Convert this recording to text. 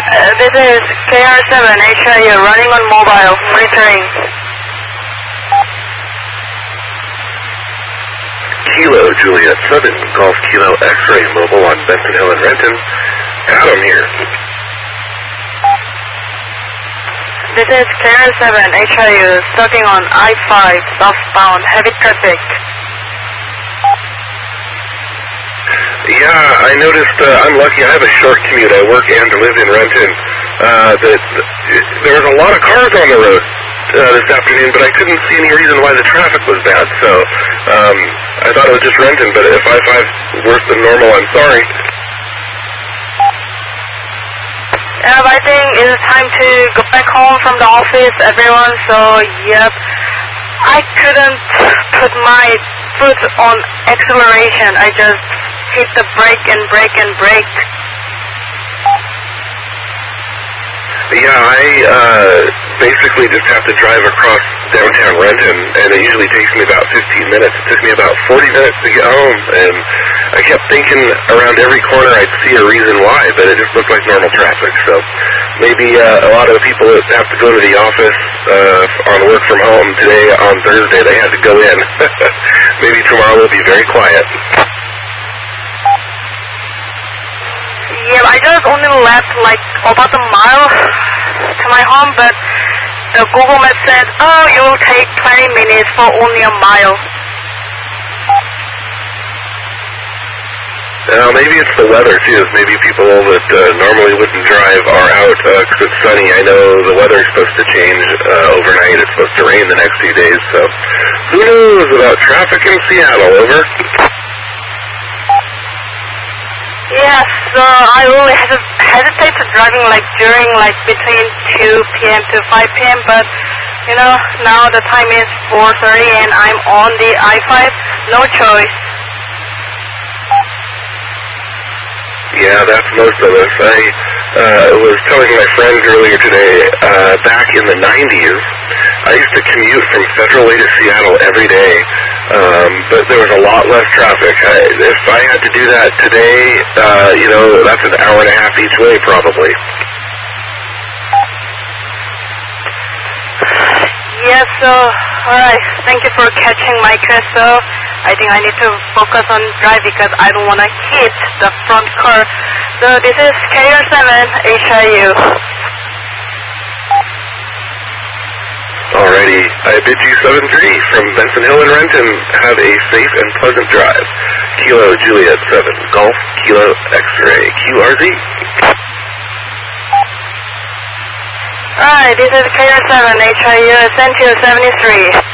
This is KR7 HIU running on mobile, monitoring. Kilo Juliet 7, Golf Kilo X-Ray Mobile on Benson Hill and Renton. Adam here. This is KR7 HIU starting on I-5 southbound heavy traffic. Yeah, I noticed, I'm lucky I have a short commute. I work and live in Renton. There was a lot of cars on the road this afternoon, but I couldn't see any reason why the traffic was bad. So I thought it was just Renton, but if I-5's worse than normal, I'm sorry. I think it's time to go back home from the office, everyone. So, yep, I couldn't put my foot on acceleration. I just hit the brake and brake and brake. Yeah, I basically just have to drive across downtown Renton, and it usually takes me about 15 minutes. It took me about 40 minutes to get home, and I kept thinking around every corner I'd see a reason why, but it just looked like normal traffic. So maybe a lot of the people that have to go to the office on work from home today on Thursday, they had to go in. Maybe tomorrow will be very quiet. Yeah, I just only left like about a mile to my home, but the Google Maps said, oh, it will take 20 minutes for only a mile. Maybe it's the weather too. Maybe people that normally wouldn't drive are out because it's sunny. I know the weather's supposed to change overnight. It's supposed to rain the next few days, so who knows about traffic in Seattle, over? Yes, so I really hesitate to driving like during like between 2 p.m. to 5 p.m. But you know, now the time is 4:30 and I'm on the I-5. No choice. Yeah, that's most of us. I was telling my friends earlier today, back in the 90s, I used to commute from Central Way to Seattle every day. But there was a lot less traffic. If I had to do that today, you know, that's an hour and a half each way probably. Yes, so, alright, thank you for catching my question. I think I need to focus on drive because I don't want to hit the front car. So this is KR7 HIU. Alrighty, I bid you 7-3 from Benson Hill and Renton. Have a safe and pleasant drive. Kilo Juliet 7, Golf Kilo X-Ray QRZ. Alright, this is KR7 HIU, sent to 73.